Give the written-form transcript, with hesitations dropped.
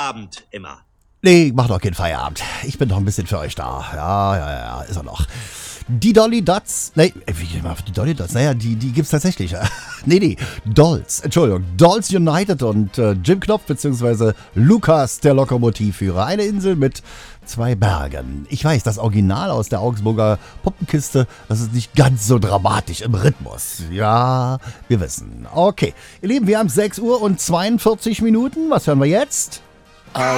Feierabend, Emma. Nee, mach doch keinen Feierabend. Ich bin doch ein bisschen für euch da. Ja, ist er noch. Die Dolly Dots, die Dolly Dots, die gibt's tatsächlich. nee, Dolls, Entschuldigung, Dolls United und Jim Knopf bzw. Lukas, der Lokomotivführer. Eine Insel mit 2 Bergen. Ich weiß, das Original aus der Augsburger Puppenkiste, das ist nicht ganz so dramatisch im Rhythmus. Ja, wir wissen. Okay, ihr Lieben, wir haben 6 Uhr und 42 Minuten. Was hören wir jetzt?